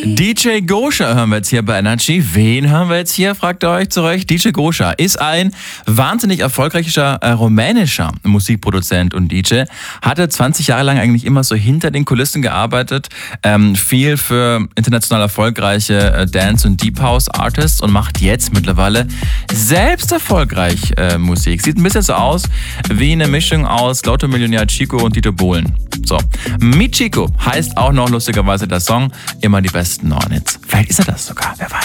DJ Gosha hören wir jetzt hier bei Energy. Wen hören wir jetzt hier, fragt ihr euch zurecht? DJ Gosha ist ein wahnsinnig erfolgreicher rumänischer Musikproduzent und DJ. Hatte 20 Jahre lang eigentlich immer so hinter den Kulissen gearbeitet. Viel für international erfolgreiche Dance- und Deep House Artists und macht jetzt mittlerweile selbst erfolgreich Musik. Sieht ein bisschen so aus wie eine Mischung aus Lotto-Millionär Chico und Dieter Bohlen. So, Mi Chico heißt auch noch lustigerweise der Song. Immer die besten Neuen Hits. Vielleicht ist er das sogar, wer weiß.